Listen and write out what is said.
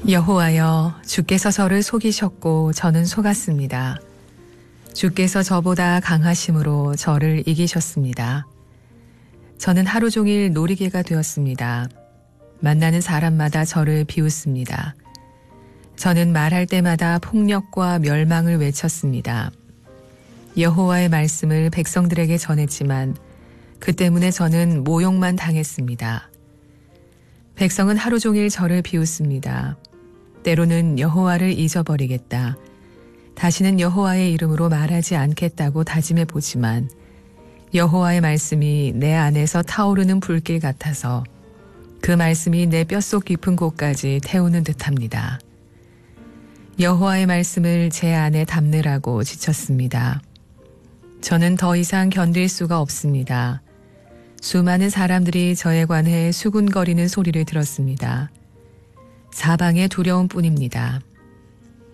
여호와여, 주께서 저를 속이셨고 저는 속았습니다. 주께서 저보다 강하심으로 저를 이기셨습니다. 저는 하루 종일 놀이개가 되었습니다. 만나는 사람마다 저를 비웃습니다. 저는 말할 때마다 폭력과 멸망을 외쳤습니다. 여호와의 말씀을 백성들에게 전했지만 그 때문에 저는 모욕만 당했습니다. 백성은 하루 종일 저를 비웃습니다. 때로는 여호와를 잊어버리겠다. 다시는 여호와의 이름으로 말하지 않겠다고 다짐해 보지만 여호와의 말씀이 내 안에서 타오르는 불길 같아서 그 말씀이 내 뼛속 깊은 곳까지 태우는 듯합니다. 여호와의 말씀을 제 안에 담느라고 지쳤습니다. 저는 더 이상 견딜 수가 없습니다. 수많은 사람들이 저에 관해 수군거리는 소리를 들었습니다. 사방의 두려움뿐입니다.